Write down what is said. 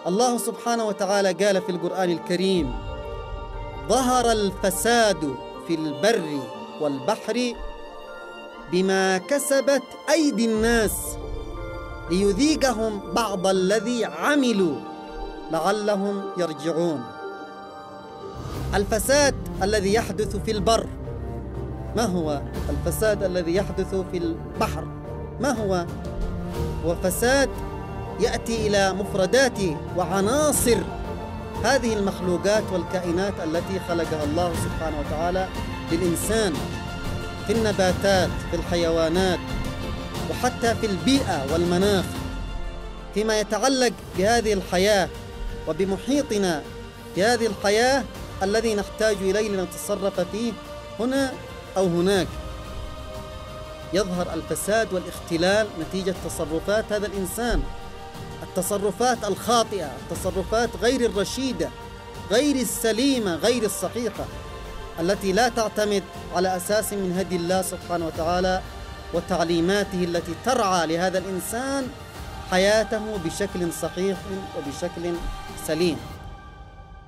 الله سبحانه وتعالى قال في القرآن الكريم: ظهر الفساد في البر والبحر بما كسبت أيدي الناس ليذيقهم بعض الذي عملوا لعلهم يرجعون. الفساد الذي يحدث في البر ما هو؟ الفساد الذي يحدث في البحر ما هو؟ وفساد يأتي إلى مفردات وعناصر هذه المخلوقات والكائنات التي خلقها الله سبحانه وتعالى للإنسان، في النباتات، في الحيوانات، وحتى في البيئة والمناخ، فيما يتعلق بهذه الحياة وبمحيطنا في هذه الحياة الذي نحتاج إليه لنتصرف فيه هنا أو هناك. يظهر الفساد والاختلال نتيجة تصرفات هذا الإنسان، التصرفات الخاطئة، التصرفات غير الرشيدة، غير السليمة، غير الصحيحة، التي لا تعتمد على أساس من هدي الله سبحانه وتعالى وتعليماته التي ترعى لهذا الإنسان حياته بشكل صحيح وبشكل سليم.